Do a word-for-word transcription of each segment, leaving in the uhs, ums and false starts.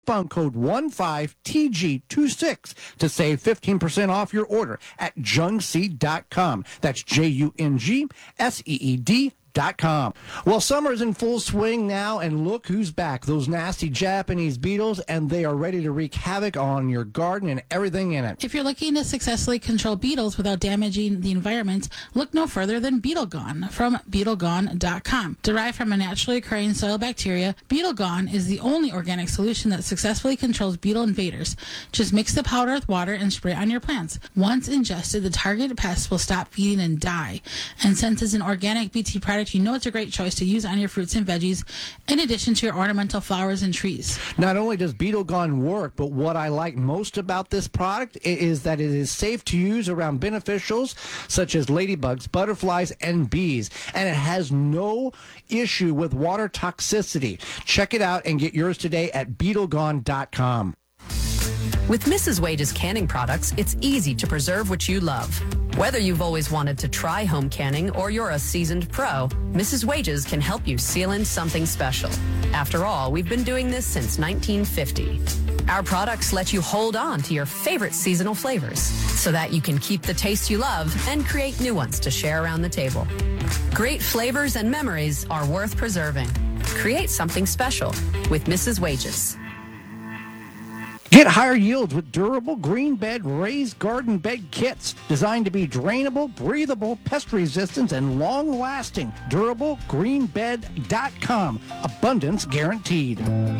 coupon code one five T G two six to save fifteen percent off your order at jungseed dot com. That's J U N G S E E D Dot com. Well, summer's in full swing now, and look who's back. Those nasty Japanese beetles, and they are ready to wreak havoc on your garden and everything in it. If you're looking to successfully control beetles without damaging the environment, look no further than Beetle Gone from beetle gone dot com. Derived from a naturally occurring soil bacteria, Beetle Gone is the only organic solution that successfully controls beetle invaders. Just mix the powder with water and spray it on your plants. Once ingested, the targeted pests will stop feeding and die. And since it's an organic B T product, you know it's a great choice to use on your fruits and veggies, in addition to your ornamental flowers and trees. Not only does Beetle Gone work, but what I like most about this product is that it is safe to use around beneficials such as ladybugs, butterflies, and bees. And it has no issue with water toxicity. Check it out and get yours today at beetle gone dot com. With Missus Wage's canning products, it's easy to preserve what you love. Whether you've always wanted to try home canning or you're a seasoned pro, Missus Wage's can help you seal in something special. After all, we've been doing this since nineteen fifty. Our products let you hold on to your favorite seasonal flavors so that you can keep the taste you love and create new ones to share around the table. Great flavors and memories are worth preserving. Create something special with Missus Wage's. Get higher yields with durable green bed raised garden bed kits designed to be drainable, breathable, pest resistant, and long lasting. durable green bed dot com. Abundance guaranteed.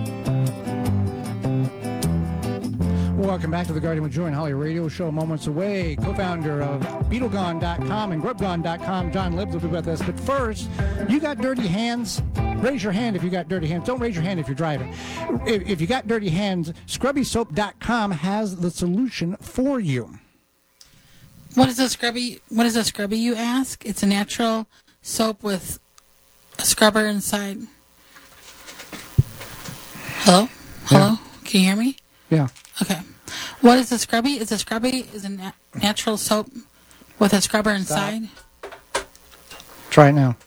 Welcome back to the Garden with Joy and Holly radio show. Moments away, co-founder of beetle gone dot com and grub gone dot com, John Libbs, will be with us. But first, you got dirty hands? Raise your hand if you got dirty hands. Don't raise your hand if you're driving. If, if you got dirty hands, scrubby soap dot com has the solution for you. What is a scrubby? What is a scrubby, you ask? It's a natural soap with a scrubber inside. Hello? Hello? Yeah. Can you hear me? Yeah. Okay. What is a scrubby? Is a scrubby is a nat- natural soap with a scrubber inside? Stop. Try it now.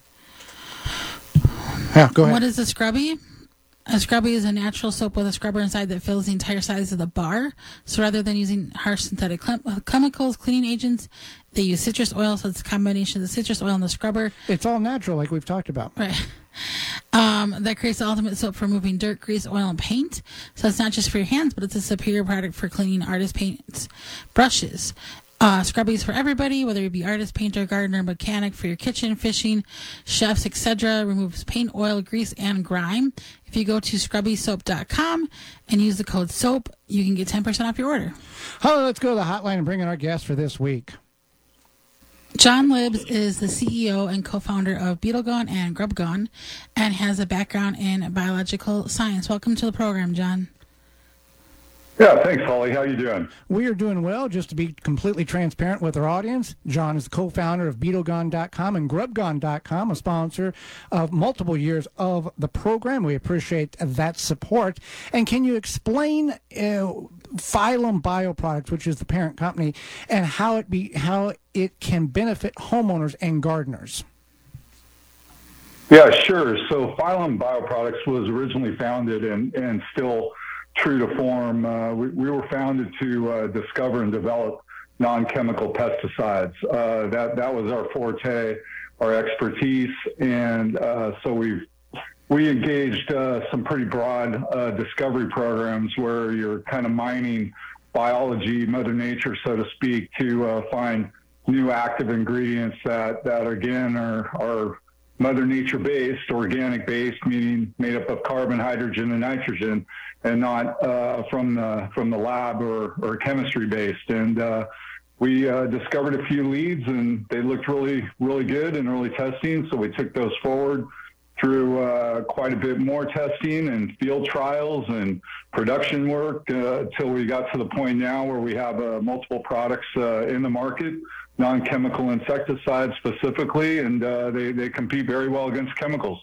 Yeah, go ahead. What is a scrubby? A scrubby is a natural soap with a scrubber inside that fills the entire size of the bar. So rather than using harsh synthetic chem- chemicals, cleaning agents, they use citrus oil. So it's a combination of the citrus oil and the scrubber. It's all natural, like we've talked about. Right. Um, that creates the ultimate soap for removing dirt, grease, oil, and paint. So it's not just for your hands, but it's a superior product for cleaning artist paints, brushes. Uh, scrubbies for everybody, whether you be artist, painter, gardener, mechanic, for your kitchen, fishing, chefs, et cetera. Removes paint, oil, grease, and grime. If you go to scrubby soap dot com and use the code SOAP, you can get ten percent off your order. Oh, let's go to the hotline and bring in our guest for this week. John Libbs is the C E O and co-founder of Beetle Gone and Grub Gone and has a background in biological science. Welcome to the program, John. Yeah, thanks, Holly. How you doing? We are doing well. Just to be completely transparent with our audience, John is the co-founder of beetle gone dot com and grub gone dot com, a sponsor of multiple years of the program. We appreciate that support. And can you explain uh, Phylum Bioproducts, which is the parent company, and how it be how it can benefit homeowners and gardeners? Yeah, sure. So Phylum Bioproducts was originally founded and, and still true to form. Uh, we, we were founded to uh, discover and develop non-chemical pesticides. Uh, that that was our forte, our expertise, and uh, so we we engaged uh, some pretty broad uh, discovery programs where you're kind of mining biology, Mother Nature, so to speak, to uh, find new active ingredients that that again are are Mother Nature based, organic based, meaning made up of carbon, hydrogen, and nitrogen, and not uh, from the from the lab or, or chemistry based. And uh, we uh, discovered a few leads, and they looked really really good in early testing. So we took those forward through uh, quite a bit more testing and field trials and production work uh, until we got to the point now where we have uh, multiple products uh, in the market. Non-chemical insecticides specifically, and uh, they, they compete very well against chemicals.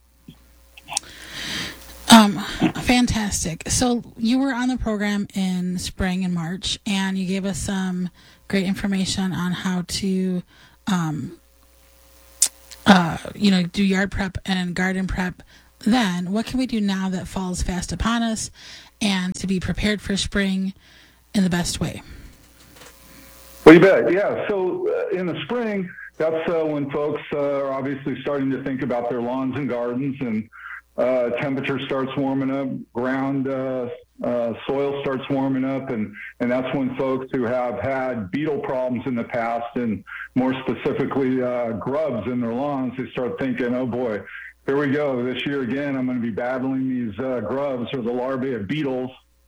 Um, fantastic. So you were on the program in spring and March, and you gave us some great information on how to, um, uh, you know, do yard prep and garden prep. Then what can we do now that fall's fast upon us? and to be prepared for spring in the best way? Well, you bet. Yeah. So uh, in the spring, that's uh, when folks uh, are obviously starting to think about their lawns and gardens, and uh, temperature starts warming up, ground uh, uh, soil starts warming up, and, and that's when folks who have had beetle problems in the past, and more specifically uh, grubs in their lawns, they start thinking, oh boy, here we go. This year again, I'm going to be battling these uh, grubs or the larvae of beetles,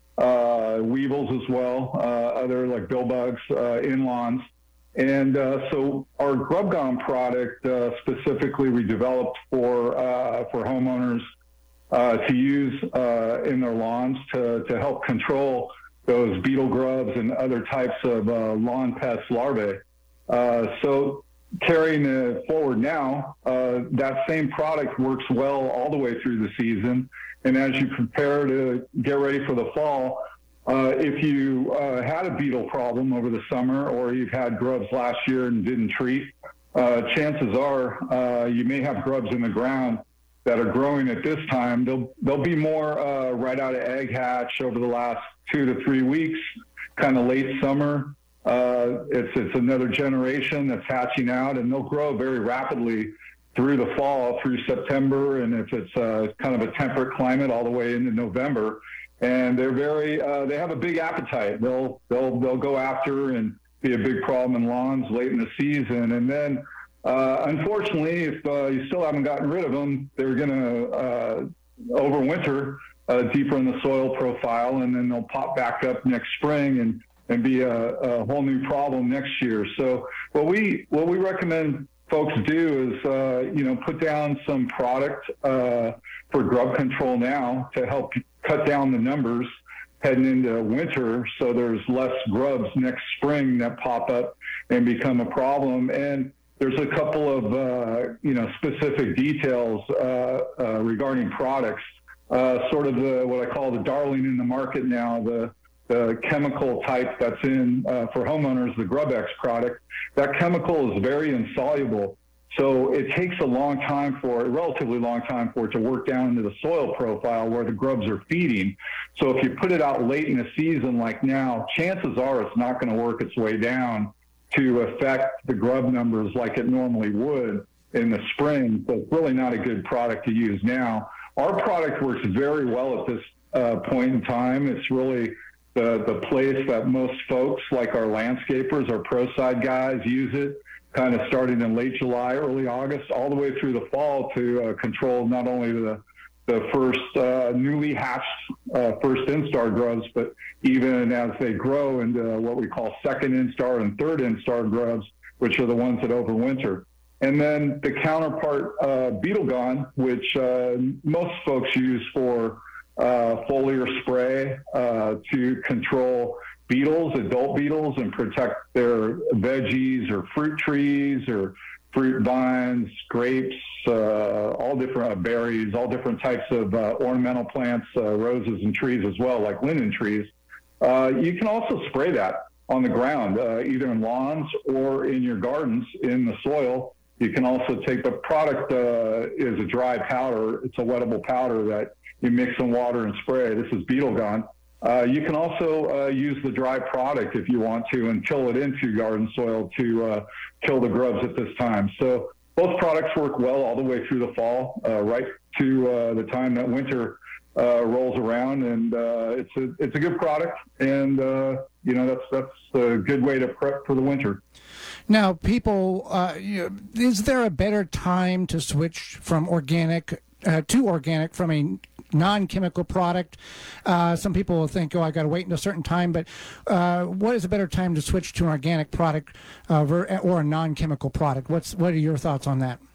uh, weevils as well, uh, other like billbugs uh, in lawns. And uh, so our GrubGon product uh, specifically we developed for uh, for homeowners uh, to use uh, in their lawns to, to help control those beetle grubs and other types of uh, lawn pest larvae. Uh, so carrying it forward now, uh, that same product works well all the way through the season. And as you prepare to get ready for the fall, Uh, if you uh, had a beetle problem over the summer, or you've had grubs last year and didn't treat, uh, chances are uh, you may have grubs in the ground that are growing at this time. They'll, they'll be more uh, right out of egg hatch over the last two to three weeks, kind of late summer. Uh, it's, it's another generation that's hatching out, and they'll grow very rapidly through the fall, through September, and if it's uh, kind of a temperate climate all the way into November. And they're very, uh, they have a big appetite. They'll, they'll, they'll go after and be a big problem in lawns late in the season. And then, uh, unfortunately, if uh, you still haven't gotten rid of them, they're going to uh, overwinter uh, deeper in the soil profile, and then they'll pop back up next spring and, and be a, a whole new problem next year. So what we, what we recommend folks do is, uh, you know, put down some product uh, for grub control now to help cut down the numbers heading into winter, so there's less grubs next spring that pop up and become a problem. And there's a couple of, uh, you know, specific details uh, uh, regarding products, uh, sort of the, what I call the darling in the market now, the the chemical type that's in uh, for homeowners, the GrubX product. That chemical is very insoluble. So it takes a long time for, a relatively long time for it to work down into the soil profile where the grubs are feeding. So if you put it out late in the season like now, chances are it's not going to work its way down to affect the grub numbers like it normally would in the spring. So it's really not a good product to use now. Our product works very well at this uh, point in time. It's really the, the place that most folks, like our landscapers, our pro side guys, use it, kind of starting in late July, early August, all the way through the fall to uh, control not only the the first uh, newly hatched uh, first instar grubs, but even as they grow into what we call second instar and third instar grubs, which are the ones that overwinter. And then the counterpart, uh, BeetleGon, which uh, most folks use for uh, foliar spray uh, to control beetles, adult beetles, and protect their veggies or fruit trees or fruit vines, grapes, uh, all different uh, berries, all different types of uh, ornamental plants, uh, roses and trees as well, like linden trees. Uh, you can also spray that on the ground, uh, either in lawns or in your gardens in the soil. You can also take the product uh, is a dry powder. It's a wettable powder that you mix in water and spray. This is BeetleGon. Uh, you can also uh, use the dry product if you want to and kill it into garden soil to uh, kill the grubs at this time. So both products work well all the way through the fall, uh, right to uh, the time that winter uh, rolls around, and uh, it's a it's a good product, and uh, you know that's that's a good way to prep for the winter. Now, people, uh, you know, is there a better time to switch from organic uh, to organic from a non-chemical product? Uh, some people will think, oh, I got to wait until a certain time, but uh, what is a better time to switch to an organic product uh, ver- or a non-chemical product? What's what are your thoughts on that?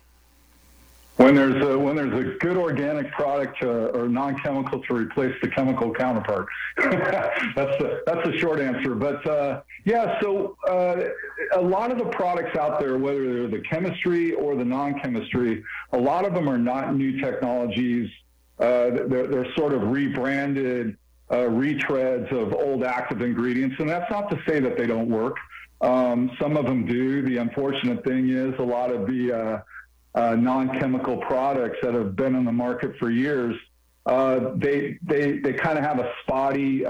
When there's a, when there's a good organic product uh, or non-chemical to replace the chemical counterpart. that's the, that's the short answer. But uh, yeah, so uh, a lot of the products out there, whether they're the chemistry or the non-chemistry, a lot of them are not new technologies. Uh, they're, they're sort of rebranded uh, retreads of old active ingredients. And that's not to say that they don't work. Um, some of them do. The unfortunate thing is a lot of the uh, uh, non-chemical products that have been on the market for years Uh, they they they kind of have a spotty